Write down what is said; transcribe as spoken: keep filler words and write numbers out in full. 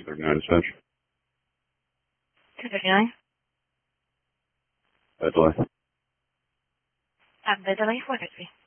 two thirty-nine dispatch. two thirty-nine? Bad delay. Um, the delay, what is it?